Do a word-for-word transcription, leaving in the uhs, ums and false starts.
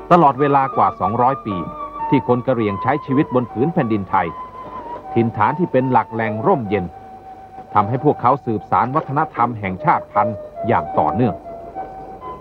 ตลอดเวลากว่าสองร้อยปีที่คนกะเหรี่ยงใช้ชีวิตบนผืนแผ่นดินไทยถิ่นฐานที่เป็นหลักแหล่งร่มเย็นทำให้พวกเขาสืบสานวัฒนธรรมแห่งชาติพันธุ์อย่างต่อเนื่อง